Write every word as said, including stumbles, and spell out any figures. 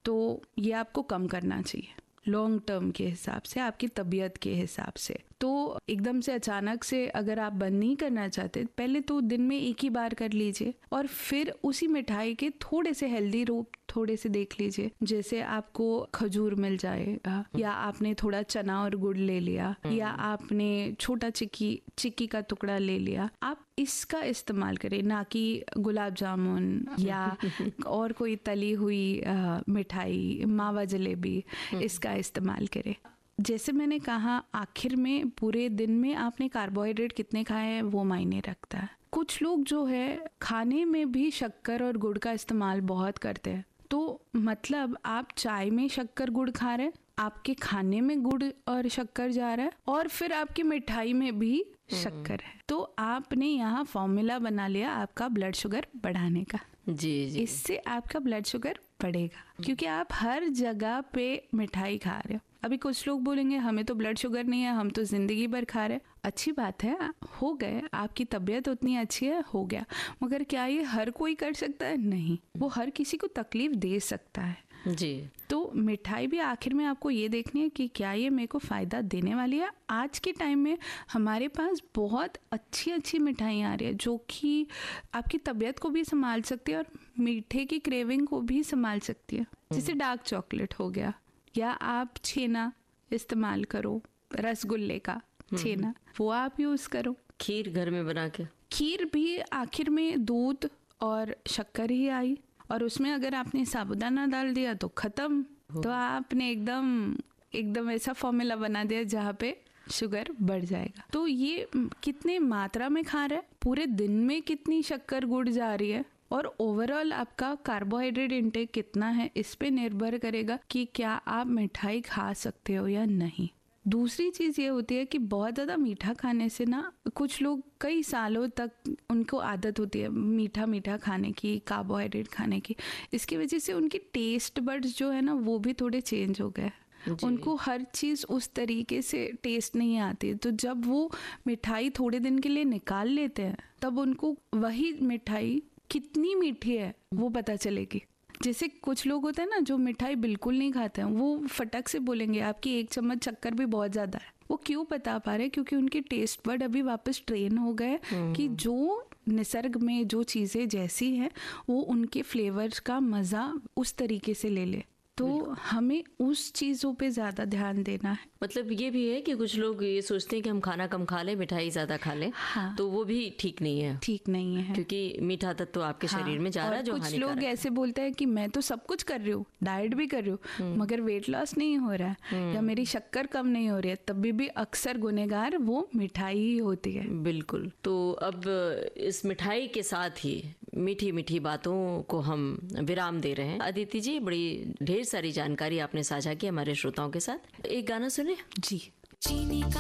तो ये आपको कम करना चाहिए लॉन्ग टर्म के हिसाब से, आपकी तबीयत के हिसाब से। तो एकदम से अचानक से अगर आप बंद नहीं करना चाहते, पहले तो दिन में एक ही बार कर लीजिए और फिर उसी मिठाई के थोड़े से हेल्दी रूप थोड़े से देख लीजिए। जैसे आपको खजूर मिल जाएगा, या आपने थोड़ा चना और गुड़ ले लिया, या आपने छोटा चिक्की चिक्की का टुकड़ा ले लिया, आप इसका इस्तेमाल करें, ना कि गुलाब जामुन या और कोई तली हुई आ, मिठाई, मावा जलेबी, इसका इस्तेमाल करें। जैसे मैंने कहा, आखिर में पूरे दिन में आपने कार्बोहाइड्रेट कितने खाए हैं वो मायने रखता है। कुछ लोग जो है खाने में भी शक्कर और गुड़ का इस्तेमाल बहुत करते हैं। तो मतलब आप चाय में शक्कर गुड़ खा रहे हैं, आपके खाने में गुड़ और शक्कर जा रहा है, और फिर आपकी मिठाई में भी शक्कर है। तो आपने यहाँ फॉर्मूला बना लिया आपका ब्लड शुगर बढ़ाने का। जी जी। इससे आपका ब्लड शुगर बढ़ेगा, क्योंकि आप हर जगह पे मिठाई खा रहे हो। अभी कुछ लोग बोलेंगे हमें तो ब्लड शुगर नहीं है, हम तो जिंदगी भर खा रहे। अच्छी बात है, हो गए, आपकी तबीयत उतनी अच्छी है, हो गया। मगर क्या ये हर कोई कर सकता है? नहीं, वो हर किसी को तकलीफ दे सकता है जी। तो मिठाई भी आखिर में आपको ये देखनी है कि क्या ये मेरे को फ़ायदा देने वाली है। आज के टाइम में हमारे पास बहुत अच्छी अच्छी मिठाई आ रही है जो कि आपकी तबीयत को भी संभाल सकती है और मीठे की क्रेविंग को भी संभाल सकती है। जैसे डार्क चॉकलेट हो गया, या आप छेना इस्तेमाल करो, रसगुल्ले का छेना, वो आप यूज़ करो। खीर घर में बना के, खीर भी आखिर में दूध और शक्कर ही आई, और उसमें अगर आपने साबुदाना डाल दिया तो खत्म। तो आपने एकदम एकदम ऐसा फॉर्मूला बना दिया जहाँ पे शुगर बढ़ जाएगा। तो ये कितने मात्रा में खा रहे हैं, पूरे दिन में कितनी शक्कर गुड़ जा रही है, और ओवरऑल आपका कार्बोहाइड्रेट इंटेक कितना है, इस पे निर्भर करेगा कि क्या आप मिठाई खा सकते हो या नहीं। दूसरी चीज़ ये होती है कि बहुत ज़्यादा मीठा खाने से ना, कुछ लोग कई सालों तक उनको आदत होती है मीठा मीठा खाने की, कार्बोहाइड्रेट खाने की। इसकी वजह से उनकी टेस्ट बड्स जो है ना वो भी थोड़े चेंज हो गए। उनको हर चीज़ उस तरीके से टेस्ट नहीं आती। तो जब वो मिठाई थोड़े दिन के लिए निकाल लेते हैं, तब उनको वही मिठाई कितनी मीठी है वो पता चलेगी। जैसे कुछ लोग होते हैं ना जो मिठाई बिल्कुल नहीं खाते हैं, वो फटक से बोलेंगे आपकी एक चम्मच शक्कर भी बहुत ज्यादा है। वो क्यों बता पा रहे? क्योंकि उनके टेस्ट बड अभी वापस ट्रेन हो गए कि जो निसर्ग में जो चीजें जैसी हैं वो उनके फ्लेवर्स का मजा उस तरीके से ले ले। तो हमें उस चीज़ों पे ज़्यादा ध्यान देना है। मतलब ये भी है कि कुछ लोग ये सोचते हैं कि हम खाना कम खा लें, मिठाई ज़्यादा खा लें। हाँ। तो वो भी ठीक नहीं है, ठीक नहीं है, क्योंकि मीठा तत्व तो आपके हाँ। शरीर में जा रहा है जो हानिकारक है। कुछ लोग ऐसे बोलते हैं कि मैं तो सब कुछ कर रही हूँ, डाइट भी कर रही हूँ, मगर वेट लॉस नहीं हो रहा है, या मेरी शक्कर कम नहीं हो रही है, तब भी, भी अक्सर गुनहगार वो मिठाई ही होती है। बिल्कुल। तो अब इस मिठाई के साथ ही मीठी मीठी बातों को हम विराम दे रहे हैं। अदिति जी, बड़ी ढेर सारी जानकारी आपने साझा की हमारे श्रोताओं के साथ। एक गाना सुने जी। चीनी का